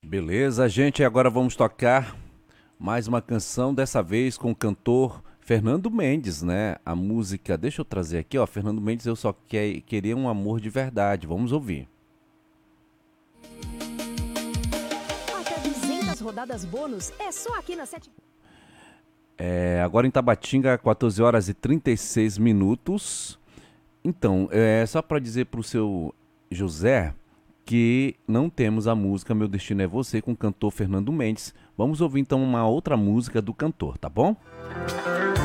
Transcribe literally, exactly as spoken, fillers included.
Beleza, gente, agora vamos tocar mais uma canção, dessa vez com o cantor Fernando Mendes, né? A música, deixa eu trazer aqui, ó, Fernando Mendes, eu só que, queria um amor de verdade. Vamos ouvir. Até duzentas rodadas bônus é só aqui na Sete. É, agora em Tabatinga, quatorze horas e trinta e seis minutos. Então, é só para dizer pro seu José que não temos a música Meu Destino é Você com o cantor Fernando Mendes. Vamos ouvir então uma outra música do cantor, tá bom?